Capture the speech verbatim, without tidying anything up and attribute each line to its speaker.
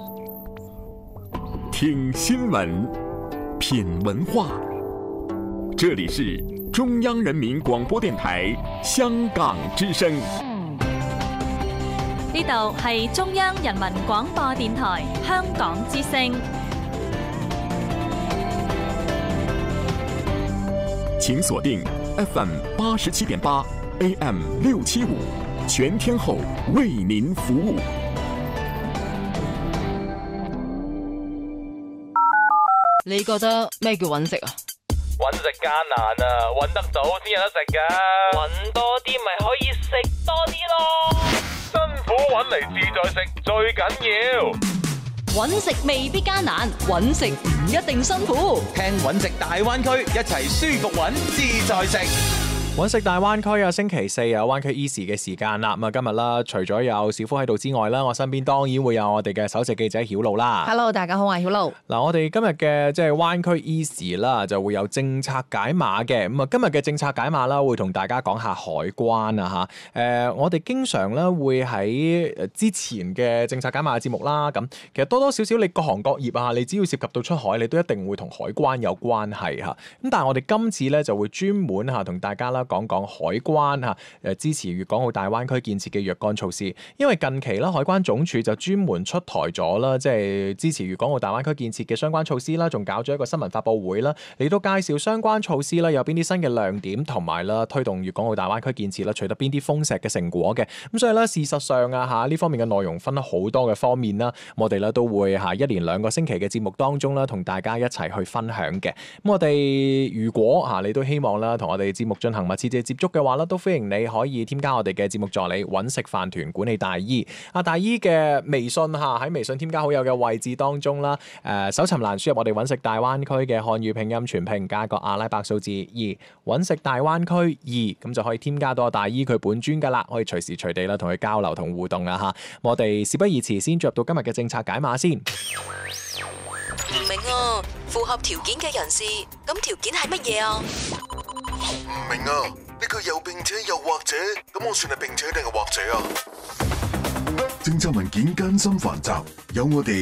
Speaker 1: 听新闻，品文化。这里是中央人民廣播電台香港之聲。
Speaker 2: 呢度係中央人民廣播電台香港之聲。
Speaker 1: 請鎖定 F M 八十七點八 A M 六七五，全天候為您服務。
Speaker 3: 你覺得咩叫揾食啊？
Speaker 4: 揾食艱難啊，揾得早先有得食噶。揾多啲咪可以食多啲咯。辛苦揾嚟自在食最緊要。
Speaker 3: 揾食未必艱難，揾食唔一定辛苦。
Speaker 5: 聽揾食大灣區，一齊舒服揾自在食。
Speaker 6: 揾食大灣區啊，星期四有灣區 Easy 嘅時間啦。咁啊，今日啦，除咗有小夫喺度之外啦，我身邊當然會有我哋嘅首席記者曉露啦。
Speaker 3: Hello， 大家好，我係曉露。
Speaker 6: 嗱，我哋今日嘅即係灣區 Easy 啦，就會有政策解碼嘅。咁啊，今日嘅政策解碼啦，會同大家講下海關啊嚇。誒，我哋經常咧會喺誒之前嘅政策解碼嘅節目啦。咁其實多多少少你各行各業啊，你只要涉及到出海，你都一定會同海關有關係嚇。咁但係我哋今次咧就會專門嚇同大家啦，講講海關嚇誒支持粵港澳大灣區建設嘅若干措施，因為近期啦，海關總署就專門出台咗啦，即係支持粵港澳大灣區建設嘅相關措施啦，仲搞咗一個新聞發佈會啦，嚟到介紹相關措施啦，有邊啲新嘅亮點，同埋啦推動粵港澳大灣區建設啦，取得邊啲豐碩嘅成果嘅。咁所以咧，事實上啊嚇呢方面嘅內容分咗好多嘅方面啦，我哋咧都會嚇一連兩個星期嘅節目當中啦，同大家一齊去分享嘅。咁我哋如果嚇你都希望啦，同我哋節目進行密切嘅接觸嘅話咧，都歡迎你可以添加我哋嘅節目助理揾食飯團管理大姨。阿大姨嘅微信嚇喺微信添加好友嘅位置當中啦，誒、呃、搜尋欄輸入我哋揾食大灣區嘅漢語拼音全拼加個阿拉伯數字二，揾食大灣區二，咁就可以添加到阿大姨佢本尊噶啦，可以隨時隨地啦同佢交流同互動啊嚇。我哋事不宜遲，先進入到今日嘅政策解碼先。
Speaker 7: 唔明啊，符合條件嘅人士，咁條件係乜嘢啊？
Speaker 8: 唔明啊，呢個又並且又或者，咁我算係並且定係或者啊？政策文件艱深繁雜，有我哋